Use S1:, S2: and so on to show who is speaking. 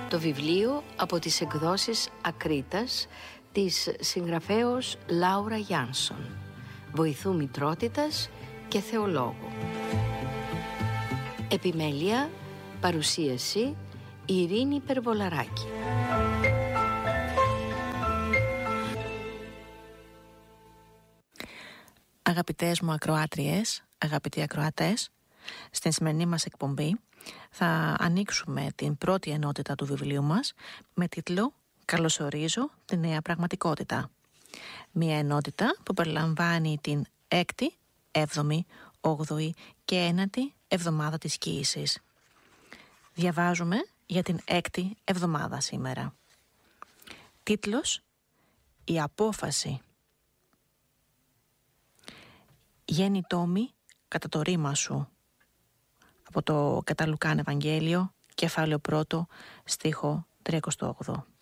S1: Το βιβλίο από τις εκδόσεις Ακρίτας της συγγραφέως Λάουρα Γιάνσον, βοηθού μητρότητας και θεολόγου. Επιμέλεια, παρουσίαση Ειρήνη Περβολαράκη.
S2: Αγαπητές μου ακροάτριες, αγαπητοί ακροατές, στην σημερινή μας εκπομπή θα ανοίξουμε την πρώτη ενότητα του βιβλίου μας με τίτλο «Καλωσορίζω τη νέα πραγματικότητα». Μια ενότητα που περιλαμβάνει την 6η, 7η, 8η και 9η εβδομάδα της Κοίησης. Διαβάζουμε για την 6η εβδομάδα σήμερα. Τίτλος «Η απόφαση». «Γέννητό μη κατά το ρήμα σου». Από το κατά Λουκάν Ευαγγέλιο, κεφάλαιο 1, στίχο 38.